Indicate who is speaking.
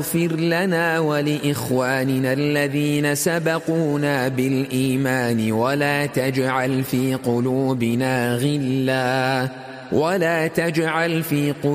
Speaker 1: اغفر لنا ولإخواننا الذين سبقونا بالإيمان ولا تجعل في قلوبنا